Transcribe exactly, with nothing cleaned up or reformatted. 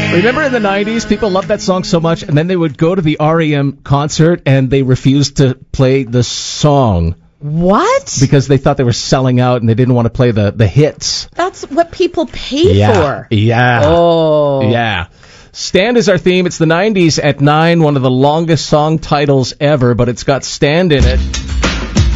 Remember in the nineties, people loved that song so much, and then they would go to the R E M concert, and they refused to play the song. What? Because they thought they were selling out, and they didn't want to play the, the hits. That's what people pay yeah. for. Yeah. Oh. Yeah. Stand is our theme. It's the nineties at nine, one of the longest song titles ever, but it's got Stand in it.